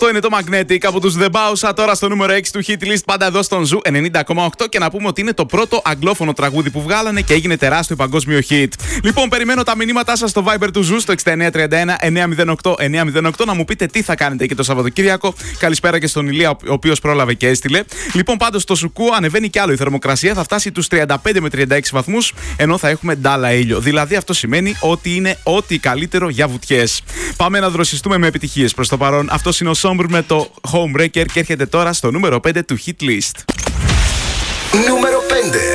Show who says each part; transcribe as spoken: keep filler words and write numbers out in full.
Speaker 1: Αυτό είναι το Magnetic από τους The Bausa, τώρα στο νούμερο έξι του Hit List, πάντα εδώ στον Ζου ενενήντα κόμμα οκτώ. Και να πούμε ότι είναι το πρώτο αγγλόφωνο τραγούδι που βγάλανε και έγινε τεράστιο παγκόσμιο hit. Λοιπόν, περιμένω τα μηνύματά σας στο Viber του Ζου στο εξήντα εννέα τριάντα ένα εννιακόσια οκτώ εννιακόσια οκτώ να μου πείτε τι θα κάνετε και το Σαββατοκύριακο. Καλησπέρα και στον Ηλία, ο οποίος πρόλαβε και έστειλε. Λοιπόν, πάντως στο Σουκού ανεβαίνει κι άλλο η θερμοκρασία, θα φτάσει τους τριάντα πέντε με τριάντα έξι βαθμούς, ενώ θα έχουμε ντάλα ήλιο. Δηλαδή αυτό σημαίνει ότι είναι ό,τι καλύτερο για βουτιές. Πάμε να δροσιστούμε με επιτυχίες προς το παρόν. Αυτό είναι ο Somber με το Homebreaker και έρχεται τώρα στο νούμερο πέντε του Hit List.
Speaker 2: Νούμερο πέντε.